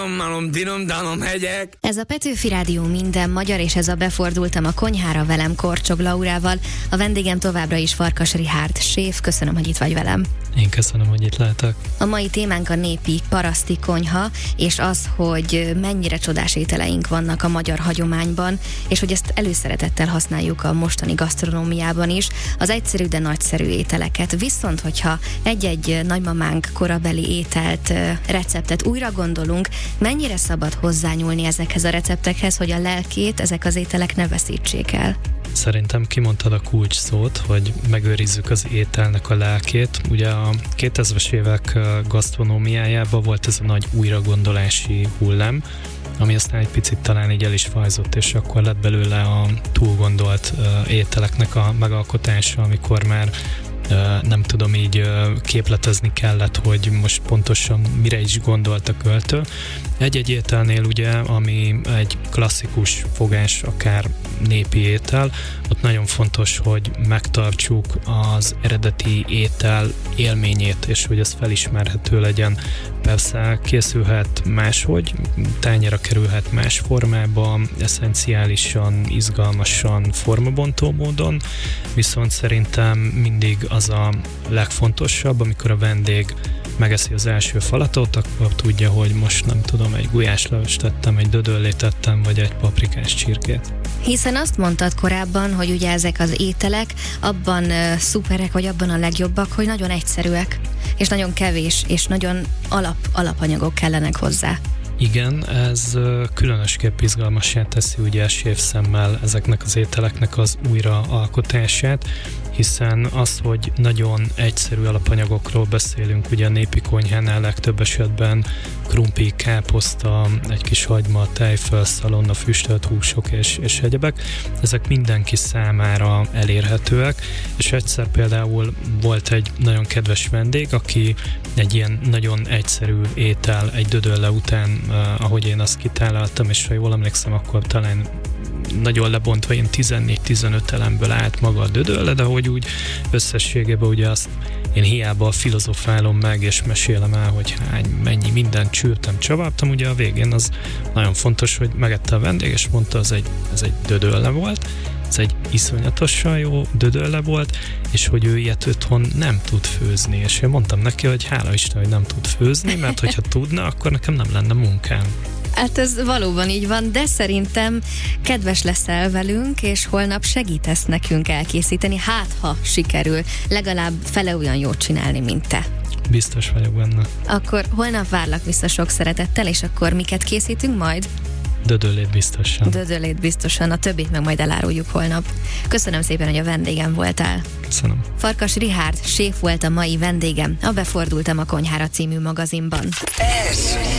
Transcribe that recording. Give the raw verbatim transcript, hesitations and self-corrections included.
Malom, dinom, danom, hegyek. Ez a Petőfi Rádió minden magyar, és ez a Befordultam a konyhára velem Korcsog Laurával. A vendégem továbbra is Farkas Richárd séf. Köszönöm, hogy itt vagy velem. Én köszönöm, hogy itt lehetek. A mai témánk a népi paraszti konyha, és az, hogy mennyire csodás ételeink vannak a magyar hagyományban, és hogy ezt előszeretettel használjuk a mostani gasztronómiában is, az egyszerű, de nagyszerű ételeket. Viszont, hogyha egy-egy nagymamánk korabeli ételt, receptet újra gondolunk, mennyire szabad hozzányúlni ezekhez a receptekhez, hogy a lelkét ezek az ételek ne veszítsék el? Szerintem kimondtad a kulcs szót, hogy megőrizzük az ételnek a lelkét. Ugye a kétezres évek gasztronómiájában volt ez a nagy újragondolási hullám, ami aztán egy picit talán így el is fajzott, és akkor lett belőle a túlgondolt ételeknek a megalkotása, amikor már nem tudom, így képletezni kellett, hogy most pontosan mire is gondolt a költő. Egy-egy ételnél ugye, ami egy klasszikus fogás, akár népi étel, ott nagyon fontos, hogy megtartsuk az eredeti étel élményét, és hogy ez felismerhető legyen. Persze készülhet máshogy, tányérra kerülhet más formába, eszenciálisan, izgalmasan, formabontó módon, viszont szerintem mindig az a legfontosabb, amikor a vendég megeszi az első falatot, akkor tudja, hogy most nem tudom, egy gulyáslevest tettem, egy dödöllét tettem, vagy egy paprikás csirkét. Hiszen azt mondtad korábban, hogy ugye ezek az ételek abban uh, szuperek, vagy abban a legjobbak, hogy nagyon egyszerűek, és nagyon kevés, és nagyon alap, alapanyagok kellenek hozzá. Igen, ez különösképp izgalmassá teszi ugye séfszemmel ezeknek az ételeknek az újraalkotását, hiszen az, hogy nagyon egyszerű alapanyagokról beszélünk, ugye a népi konyhánál legtöbb esetben krumpli, káposzta, egy kis hagyma, tejföl, szalonna, füstölt húsok és, és egyebek, ezek mindenki számára elérhetőek, és egyszer például volt egy nagyon kedves vendég, aki egy ilyen nagyon egyszerű étel egy dödölle után, uh, ahogy én azt kitálaltam, és ha jól emlékszem, akkor talán nagyon lebontva ilyen tizennégy-tizenöt elemből állt maga a dödölle, de hogy úgy összességében ugye azt én hiába filozofálom meg, és mesélem el, hogy hány, mennyi mindent csűrtem, csavartam, ugye a végén az nagyon fontos, hogy megette a vendég, és mondta, az egy, ez egy dödölle volt, ez egy iszonyatosan jó dödölle volt, és hogy ő ilyet otthon nem tud főzni, és én mondtam neki, hogy hála Isten, hogy nem tud főzni, mert hogyha tudna, akkor nekem nem lenne munkám. Hát ez valóban így van, de szerintem kedves leszel velünk, és holnap segítesz nekünk elkészíteni, hát ha sikerül legalább fele olyan jót csinálni, mint te. Biztos vagyok benne. Akkor holnap várlak vissza sok szeretettel, és akkor miket készítünk majd? Dödöllét biztosan. Dödöllét biztosan, a többit meg majd eláruljuk holnap. Köszönöm szépen, hogy a vendégem voltál. Köszönöm. Farkas Richárd séf volt a mai vendégem, a Befordultam a konyhára című magazinban. Ez